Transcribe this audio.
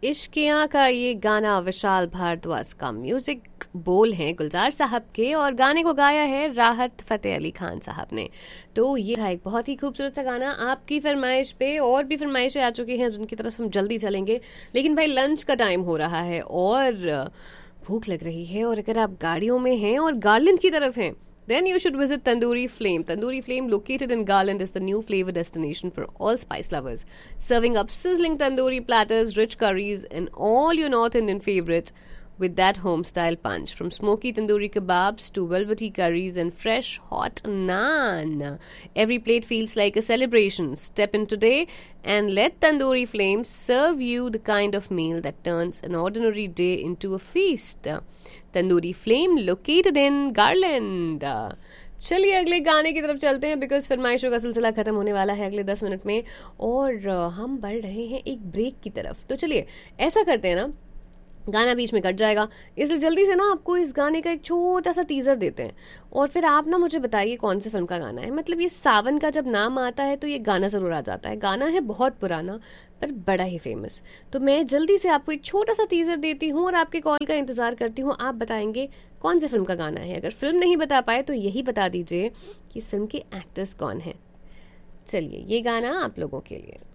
इश्कियाँ का ये गाना विशाल भारद्वाज का म्यूजिक, बोल हैं गुलजार साहब के और गाने को गाया है राहत फतेह अली खान साहब ने। तो ये था एक बहुत ही खूबसूरत सा गाना आपकी फरमाइश पे। और भी फरमाइशें आ चुकी हैं जिनकी तरफ हम जल्दी चलेंगे, लेकिन भाई लंच का टाइम हो रहा है और भूख लग रही है। और अगर आप गाड़ियों में हैं और गार्लिंद की तरफ हैं, then you should visit Tandoori Flame. Tandoori Flame, located in Garland, is the new flavor destination for all spice lovers. Serving up sizzling tandoori platters, rich curries, and all your North Indian favorites with that home-style punch. From smoky tandoori kebabs to velvety curries and fresh hot naan. Every plate feels like a celebration. Step in today and let Tandoori Flame serve you the kind of meal that turns an ordinary day into a feast. Tandoori flame located in garland. चलिए अगले गाने की तरफ चलते हैं, because फरमाइशों का सिलसिला खत्म होने वाला है अगले 10 मिनट में और हम बढ़ रहे हैं एक ब्रेक की तरफ। तो चलिए ऐसा करते हैं ना, गाना बीच में कट जाएगा, इसलिए जल्दी से ना आपको इस गाने का एक छोटा सा टीजर देते हैं और फिर आप ना मुझे बताइए कौन सी फिल्म का गाना है। मतलब ये सावन का जब नाम आता है तो ये गाना जरूर आ जाता है। गाना है बहुत पुराना पर बड़ा ही फेमस। तो मैं जल्दी से आपको एक छोटा सा टीजर देती हूँ और आपके कॉल का इंतजार करती हूँ। आप बताएंगे कौन सी फिल्म का गाना है। अगर फिल्म नहीं बता पाए तो यही बता दीजिए कि इस फिल्म के एक्टर्स कौन हैं। चलिए ये गाना आप लोगों के लिए।